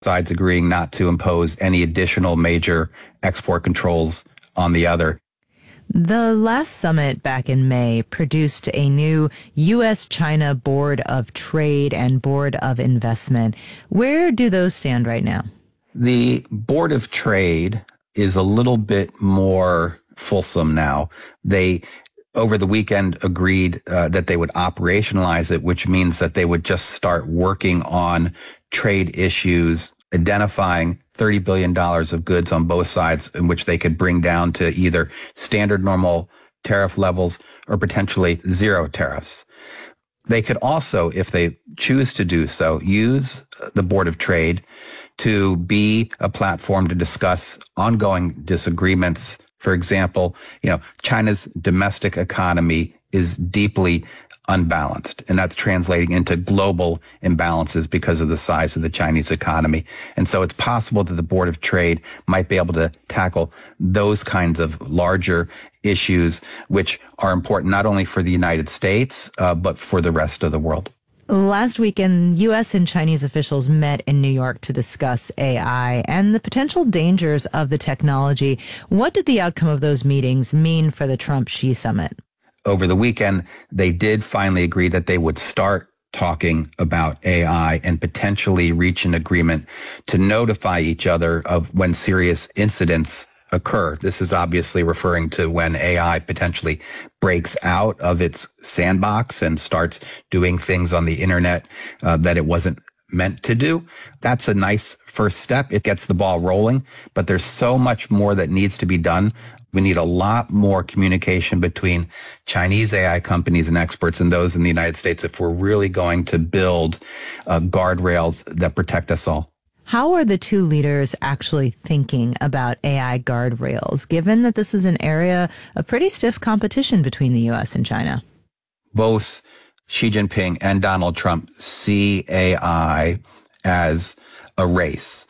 sides agreeing not to impose any additional major export controls on the other. The last summit back in May produced a new U.S.-China Board of Trade and Board of Investment. Where do those stand right now? The Board of Trade is a little bit more fulsome now. They, over the weekend, agreed that they would operationalize it, which means that they would just start working on trade issues, identifying $30 billion of goods on both sides in which they could bring down to either standard normal tariff levels or potentially zero tariffs. They could also, if they choose to do so, use the Board of Trade to be a platform to discuss ongoing disagreements. For example, China's domestic economy is deeply unbalanced, and that's translating into global imbalances because of the size of the Chinese economy. And so it's possible that the Board of Trade might be able to tackle those kinds of larger issues, which are important not only for the United States, but for the rest of the world. Last weekend, U.S. and Chinese officials met in New York to discuss AI and the potential dangers of the technology. What did the outcome of those meetings mean for the Trump-Xi summit? Over the weekend, they did finally agree that they would start talking about AI and potentially reach an agreement to notify each other of when serious incidents occur. This is obviously referring to when AI potentially breaks out of its sandbox and starts doing things on the internet that it wasn't meant to do. That's a nice first step. It gets the ball rolling, but there's so much more that needs to be done. We need a lot more communication between Chinese AI companies and experts and those in the United States if we're really going to build guardrails that protect us all. How are the two leaders actually thinking about AI guardrails, given that this is an area of pretty stiff competition between the U.S. and China? Both Xi Jinping and Donald Trump see AI as a race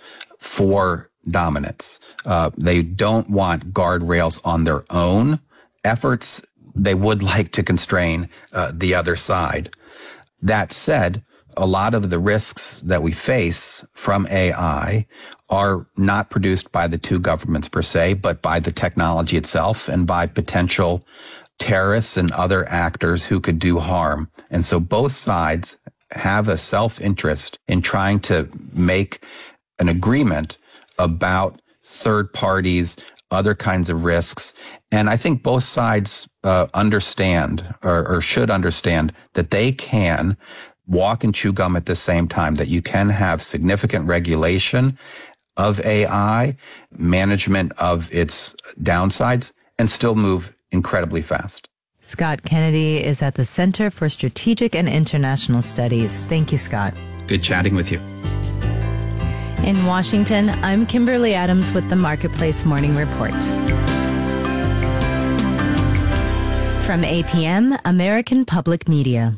for dominance. They don't want guardrails on their own efforts. They would like to constrain the other side. That said, a lot of the risks that we face from AI are not produced by the two governments per se, but by the technology itself and by potential terrorists and other actors who could do harm. And so both sides have a self-interest in trying to make an agreement about third parties, other kinds of risks. And I think both sides understand or should understand that they can walk and chew gum at the same time, that you can have significant regulation of AI, management of its downsides, and still move incredibly fast. Scott Kennedy is at the Center for Strategic and International Studies. Thank you, Scott. Good chatting with you. In Washington, I'm Kimberly Adams with the Marketplace Morning Report. From APM, American Public Media.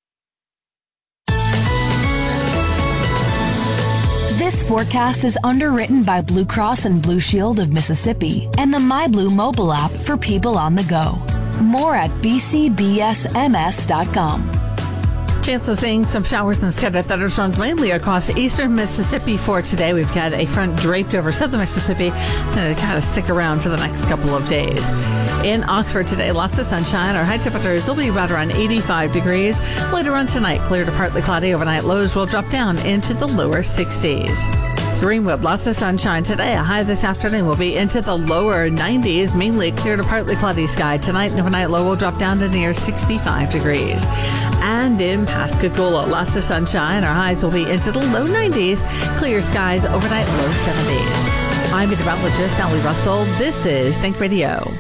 This forecast is underwritten by Blue Cross and Blue Shield of Mississippi and the MyBlue mobile app for people on the go. More at bcbsms.com. Chance of seeing some showers and scattered thunderstorms mainly across eastern Mississippi for today. We've got a front draped over southern Mississippi and to kind of stick around for the next couple of days. In Oxford today, lots of sunshine. Our high temperatures will be right around 85 degrees. Later on tonight, clear to partly cloudy. Overnight lows will drop down into the lower 60s. Greenwood, lots of sunshine today. A high this afternoon will be into the lower 90s, mainly clear to partly cloudy sky. Tonight and overnight low will drop down to near 65 degrees. And in Pascagoula, lots of sunshine. Our highs will be into the low 90s, clear skies, overnight low 70s. I'm meteorologist Sally Russell. This is Think Radio.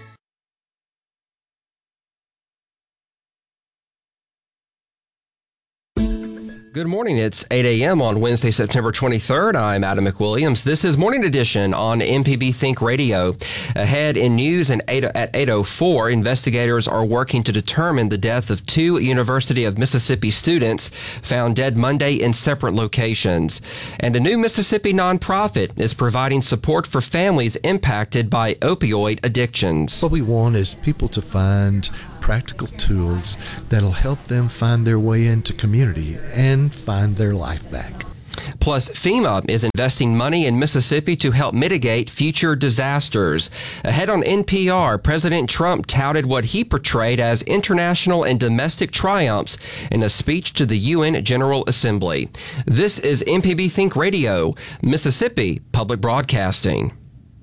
Good morning. It's 8 a.m. on Wednesday, September 23rd. I'm Adam McWilliams. This is Morning Edition on MPB Think Radio. Ahead in news at 8:04, investigators are working to determine the death of two University of Mississippi students found dead Monday in separate locations. And a new Mississippi nonprofit is providing support for families impacted by opioid addictions. What we want is people to find practical tools that'll help them find their way into community and find their life back. Plus, FEMA is investing money in Mississippi to help mitigate future disasters. Ahead on NPR, President Trump touted what he portrayed as international and domestic triumphs in a speech to the UN General Assembly. This is MPB Think Radio, Mississippi Public Broadcasting.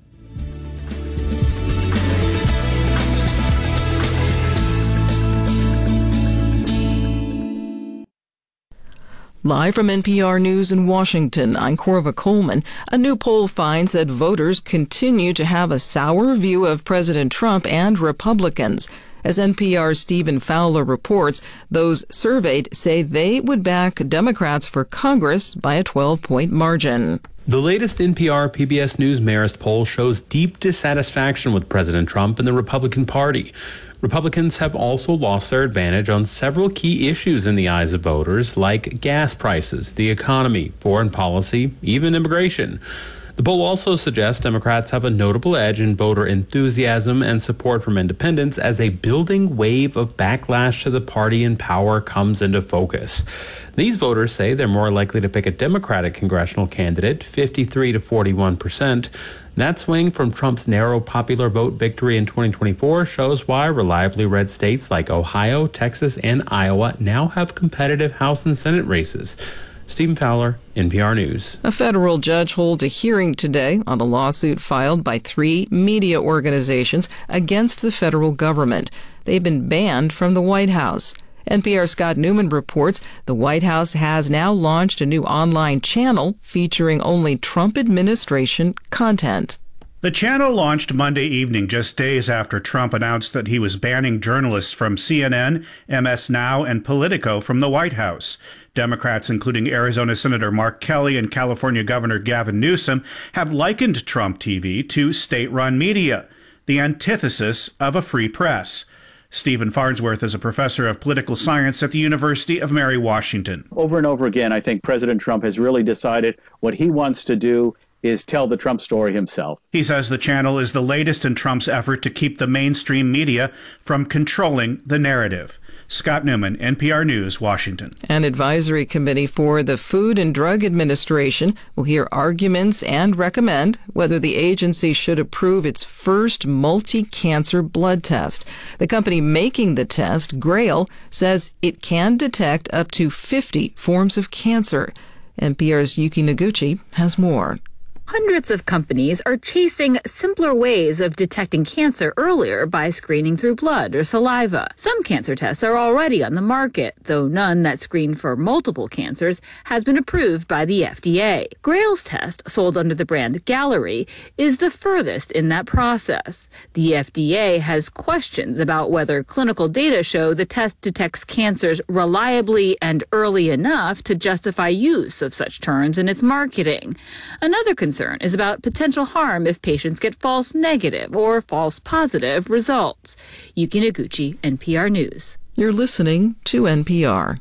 Live from NPR News in Washington, I'm Corva Coleman. A new poll finds that voters continue to have a sour view of President Trump and Republicans. As NPR's Stephen Fowler reports, those surveyed say they would back Democrats for Congress by a 12-point margin. The latest NPR PBS News Marist poll shows deep dissatisfaction with President Trump and the Republican Party. Republicans have also lost their advantage on several key issues in the eyes of voters, like gas prices, the economy, foreign policy, even immigration. The poll also suggests Democrats have a notable edge in voter enthusiasm and support from independents as a building wave of backlash to the party in power comes into focus. These voters say they're more likely to pick a Democratic congressional candidate, 53 to 41%. That swing from Trump's narrow popular vote victory in 2024 shows why reliably red states like Ohio, Texas, and Iowa now have competitive House and Senate races. Stephen Fowler, NPR News. A federal judge holds a hearing today on a lawsuit filed by 3 media organizations against the federal government. They've been banned from the White House. NPR's Scott Newman reports the White House has now launched a new online channel featuring only Trump administration content. The channel launched Monday evening, just days after Trump announced that he was banning journalists from CNN, MS Now, and Politico from the White House. Democrats, including Arizona Senator Mark Kelly and California Governor Gavin Newsom, have likened Trump TV to state-run media, the antithesis of a free press. Stephen Farnsworth is a professor of political science at the University of Mary Washington. Over and over again, I think President Trump has really decided what he wants to do is tell the Trump story himself. He says the channel is the latest in Trump's effort to keep the mainstream media from controlling the narrative. Scott Newman, NPR News, Washington. An advisory committee for the Food and Drug Administration will hear arguments and recommend whether the agency should approve its first multi-cancer blood test. The company making the test, Grail, says it can detect up to 50 forms of cancer. NPR's Yuki Noguchi has more. Hundreds of companies are chasing simpler ways of detecting cancer earlier by screening through blood or saliva. Some cancer tests are already on the market, though none that screen for multiple cancers has been approved by the FDA. Grail's test, sold under the brand Gallery, is the furthest in that process. The FDA has questions about whether clinical data show the test detects cancers reliably and early enough to justify use of such terms in its marketing. Another concern is about potential harm if patients get false negative or false positive results. Yuki Noguchi, NPR News. You're listening to NPR.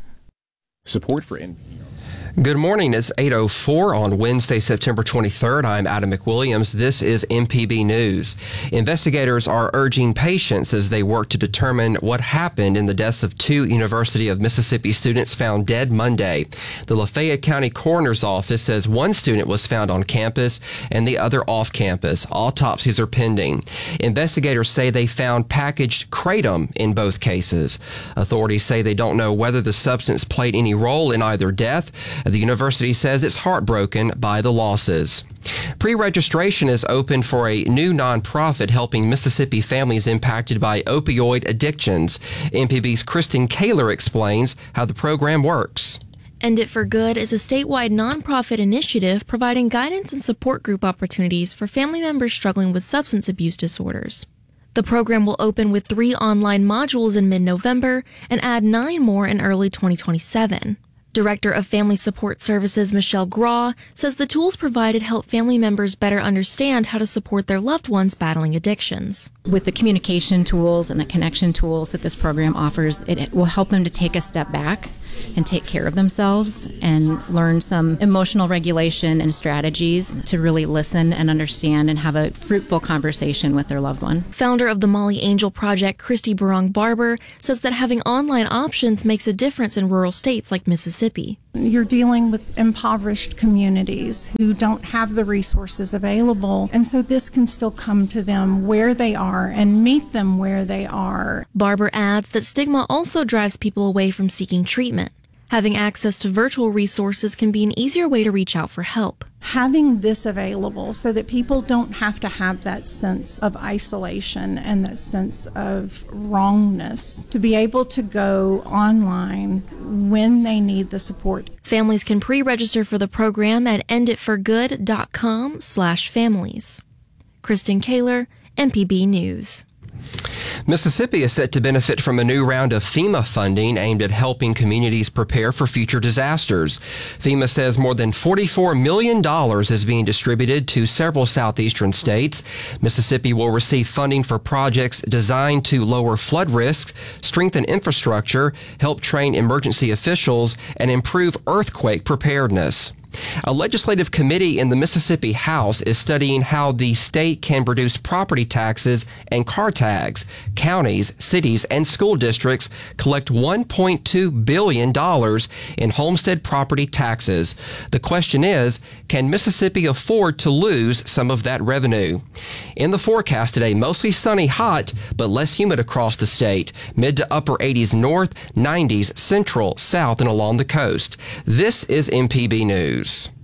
Support for NPR. Good morning. It's 8:04 on Wednesday, September 23rd. I'm Adam McWilliams. This is MPB News. Investigators are urging patience as they work to determine what happened in the deaths of 2 University of Mississippi students found dead Monday. The Lafayette County Coroner's Office says one student was found on campus and the other off campus. Autopsies are pending. Investigators say they found packaged kratom in both cases. Authorities say they don't know whether the substance played any role in either death. The university says it's heartbroken by the losses. Pre-registration is open for a new nonprofit helping Mississippi families impacted by opioid addictions. MPB's Kristen Kaler explains how the program works. End It for Good is a statewide nonprofit initiative providing guidance and support group opportunities for family members struggling with substance abuse disorders. The program will open with 3 online modules in mid-November and add 9 more in early 2027. Director of Family Support Services Michelle Graw says the tools provided help family members better understand how to support their loved ones battling addictions. With the communication tools and the connection tools that this program offers, it will help them to take a step back and take care of themselves and learn some emotional regulation and strategies to really listen and understand and have a fruitful conversation with their loved one. Founder of the Molly Angel Project, Christy Barong Barber, says that having online options makes a difference in rural states like Mississippi. You're dealing with impoverished communities who don't have the resources available, and so this can still come to them where they are and meet them where they are. Barber adds that stigma also drives people away from seeking treatment. Having access to virtual resources can be an easier way to reach out for help. Having this available so that people don't have to have that sense of isolation and that sense of wrongness, to be able to go online when they need the support. Families can pre-register for the program at enditforgood.com/families. Kristen Kaler, MPB News. Mississippi is set to benefit from a new round of FEMA funding aimed at helping communities prepare for future disasters. FEMA says more than $44 million is being distributed to several southeastern states. Mississippi will receive funding for projects designed to lower flood risks, strengthen infrastructure, help train emergency officials, and improve earthquake preparedness. A legislative committee in the Mississippi House is studying how the state can reduce property taxes and car tags. Counties, cities, and school districts collect $1.2 billion in homestead property taxes. The question is, can Mississippi afford to lose some of that revenue? In the forecast today, mostly sunny, hot, but less humid across the state. Mid to upper 80s north, 90s central, south, and along the coast. This is MPB News.